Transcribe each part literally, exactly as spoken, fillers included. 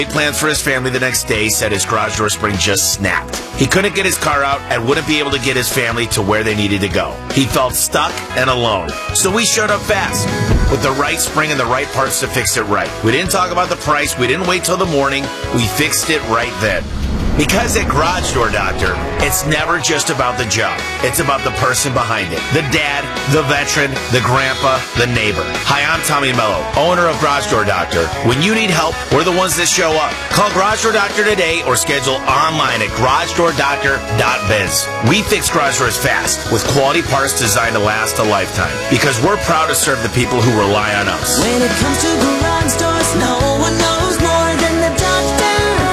Plans for his family the next day said his garage door spring just snapped. He couldn't get his car out and wouldn't be able to get his family to where they needed to go. He felt stuck and alone. So we showed up fast with the right spring and the right parts to fix it right. We didn't talk about the price. We didn't wait till the morning. We fixed it right then. Because at Garage Door Doctor, it's never just about the job. It's about the person behind it. The dad, the veteran, the grandpa, the neighbor. Hi, I'm Tommy Mello, owner of Garage Door Doctor. When you need help, we're the ones that show up. Call Garage Door Doctor today or schedule online at garage door doctor dot biz. We fix garage doors fast with quality parts designed to last a lifetime because we're proud to serve the people who rely on us. When it comes to garage doors, no one knows more than the doctor.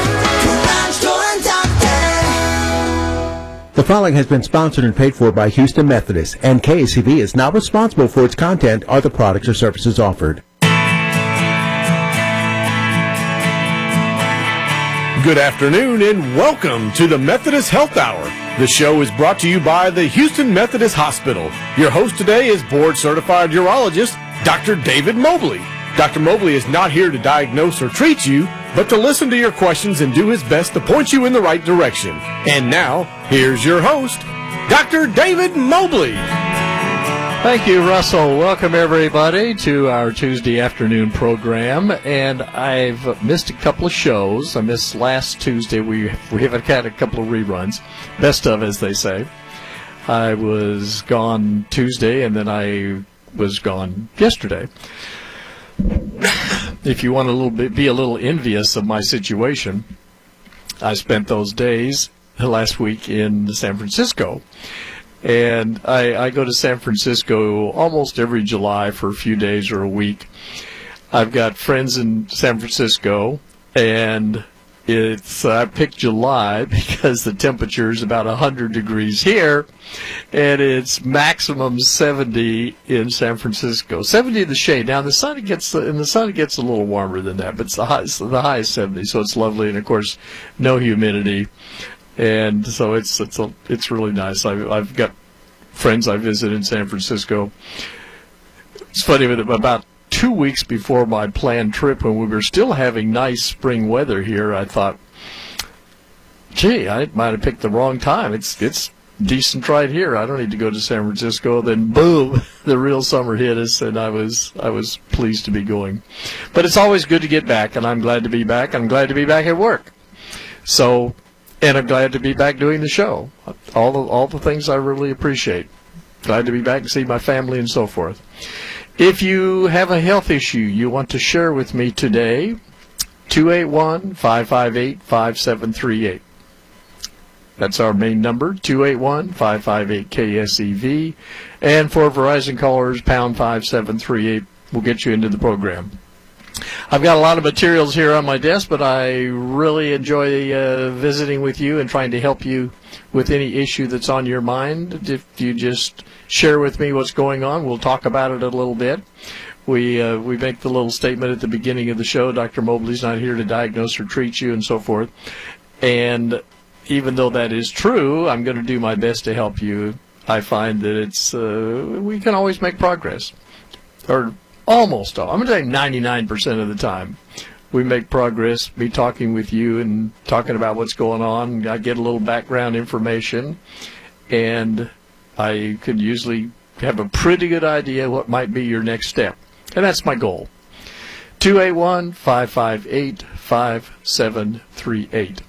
The following has been sponsored and paid for by Houston Methodist, and K A C V is not responsible for its content or the products or services offered. Good afternoon and welcome to the Methodist Health Hour. The show is brought to you by the Houston Methodist Hospital. Your host today is board-certified urologist Doctor David Mobley. Doctor Mobley is not here to diagnose or treat you, but to listen to your questions and do his best to point you in the right direction. And now, here's your host, Doctor David Mobley. Thank you, Russell. Welcome, everybody, to our Tuesday afternoon program. And I've missed a couple of shows. I missed last Tuesday. We, we have had a couple of reruns. Best of, as they say. I was gone Tuesday, and then I was gone yesterday. If you want to little bit, be a little envious of my situation, I spent those days last week in San Francisco. And I, I go to San Francisco almost every July for a few days or a week. I've got friends in San Francisco, and it's I picked July because the temperature is about one hundred degrees here, and it's maximum seventy in San Francisco. seventy in the shade. Now the sun gets and the sun gets a little warmer than that, but it's the high, the high is seventy, so it's lovely, and of course, no humidity, and so it's it's a, it's really nice. I've I've got friends I visit in San Francisco. It's funny, but about two weeks before my planned trip, when we were still having nice spring weather here, I thought, gee, I might have picked the wrong time. It's it's decent right here. I don't need to go to San Francisco. Then boom, the real summer hit us, and I was I was pleased to be going. But it's always good to get back, and I'm glad to be back. I'm glad to be back at work. So, and I'm glad to be back doing the show. All the all the things I really appreciate. Glad to be back and see my family and so forth. If you have a health issue you want to share with me today, two eight one, five five eight, five seven three eight. That's our main number, two eight one, five five eight, K S E V. And for Verizon callers, pound five seven three eight will get you into the program. I've got a lot of materials here on my desk, but I really enjoy uh, visiting with you and trying to help you with any issue that's on your mind. If you just share with me what's going on, we'll talk about it a little bit. We uh, we make the little statement at the beginning of the show, Doctor Mobley's not here to diagnose or treat you and so forth. And even though that is true, I'm going to do my best to help you. I find that it's uh, we can always make progress. Or almost all. I'm going to say ninety-nine percent of the time. We make progress, be talking with you and talking about what's going on. I get a little background information, and I could usually have a pretty good idea what might be your next step. And that's my goal. two eight one, five five eight, five seven three eight.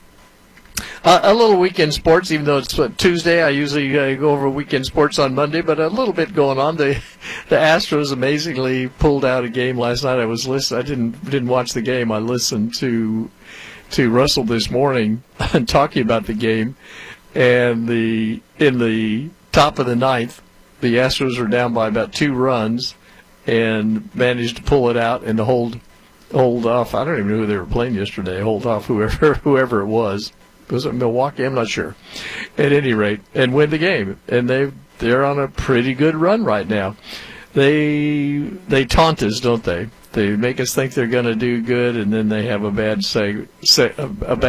Uh, a little weekend sports, even though it's uh, Tuesday. I usually uh, go over weekend sports on Monday, but a little bit going on. The the Astros amazingly pulled out a game last night. I was listen. I didn't didn't watch the game. I listened to to Russell this morning talking about the game, and the in the top of the ninth, the Astros are down by about two runs, and managed to pull it out and to hold hold off. I don't even know who they were playing yesterday. Hold off whoever whoever it was. Was it Milwaukee? I'm not sure. At any rate, and win the game. And they they're on a pretty good run right now. They they taunt us, don't they? They make us think they're going to do good, and then they have a bad say, say a, a bad